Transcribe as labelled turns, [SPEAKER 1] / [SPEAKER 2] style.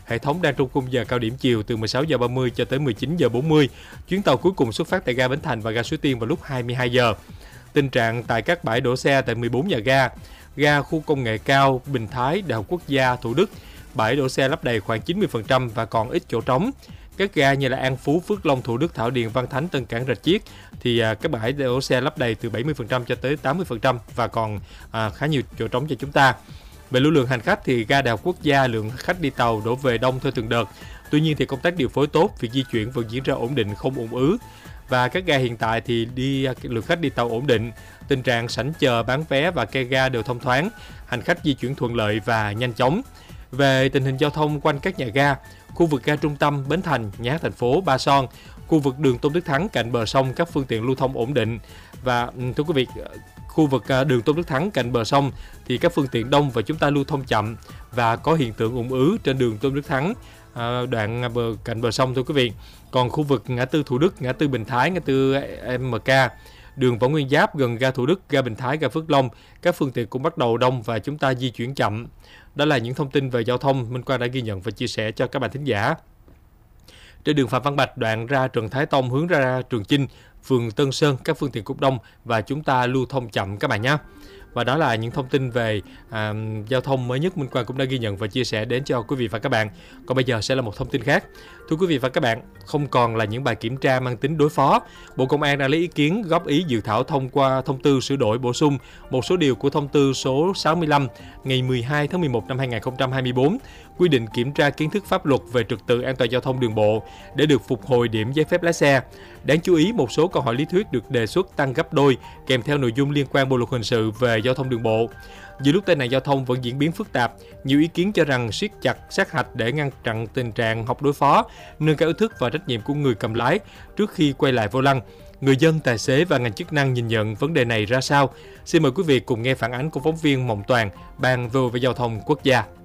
[SPEAKER 1] hệ thống đang trong khung giờ cao điểm chiều từ 16 giờ 30 cho tới 19 giờ 40. Chuyến tàu cuối cùng xuất phát tại ga Bến Thành và ga Suối Tiên vào lúc 22 giờ. Tình trạng tại các bãi đổ xe tại 14 nhà ga khu công nghệ cao Bình Thái, Đại học Quốc gia Thủ Đức, bãi đổ xe lấp đầy khoảng 90% và còn ít chỗ trống. Các ga như là An Phú, Phước Long, Thủ Đức, Thảo Điền, Văn Thánh, Tân Cảng, Rạch Chiếc thì các bãi đổ xe lấp đầy từ 70% cho tới 80% và còn khá nhiều chỗ trống cho chúng ta. Về lưu lượng hành khách thì ga Đại học Quốc gia lượng khách đi tàu đổ về đông theo từng đợt. Tuy nhiên thì công tác điều phối tốt, việc di chuyển vẫn diễn ra ổn định, không ùn ứ. Và các ga hiện tại thì lượng khách đi tàu ổn định, tình trạng sảnh chờ bán vé và ke ga đều thông thoáng, hành khách di chuyển thuận lợi và nhanh chóng. Về tình hình giao thông quanh các nhà ga, khu vực ga Trung Tâm, Bến Thành, Nhà hát Thành phố, Ba Son, khu vực đường Tôn Đức Thắng cạnh bờ sông các phương tiện lưu thông ổn định. Và thưa quý vị, khu vực đường Tôn Đức Thắng cạnh bờ sông thì các phương tiện đông và chúng ta lưu thông chậm và có hiện tượng ùn ứ trên đường Tôn Đức Thắng đoạn cạnh bờ sông thưa quý vị. Còn khu vực ngã tư Thủ Đức, ngã tư Bình Thái, ngã tư MK, đường Võ Nguyên Giáp gần ga Thủ Đức, ga Bình Thái, ga Phước Long, các phương tiện cũng bắt đầu đông và chúng ta di chuyển chậm. Đó là những thông tin về giao thông Minh Quang đã ghi nhận và chia sẻ cho các bạn thính giả. Trên đường Phạm Văn Bạch đoạn ra Trần Thái Tông hướng ra Trường Chinh, phường Tân Sơn, các phương tiện cũng đông và chúng ta lưu thông chậm các bạn nhé. Và đó là những thông tin về giao thông mới nhất Minh Quang cũng đã ghi nhận và chia sẻ đến cho quý vị và các bạn. Còn bây giờ sẽ là một thông tin khác. Thưa quý vị và các bạn, không còn là những bài kiểm tra mang tính đối phó. Bộ Công an đã lấy ý kiến góp ý dự thảo thông qua thông tư sửa đổi bổ sung một số điều của thông tư số 65 ngày 12 tháng 11 năm 2024 quy định kiểm tra kiến thức pháp luật về trật tự an toàn giao thông đường bộ để được phục hồi điểm giấy phép lái xe. Đáng chú ý, một số câu hỏi lý thuyết được đề xuất tăng gấp đôi kèm theo nội dung liên quan Bộ luật hình sự về giao thông đường bộ. Giữa lúc tai nạn giao thông vẫn diễn biến phức tạp, nhiều ý kiến cho rằng siết chặt sát hạch để ngăn chặn tình trạng học đối phó, nâng cao ý thức và trách nhiệm của người cầm lái trước khi quay lại vô lăng. Người dân, tài xế và ngành chức năng nhìn nhận vấn đề này ra sao? Xin mời quý vị cùng nghe phản ánh của phóng viên Mộng Toàn, Ban về giao thông quốc gia.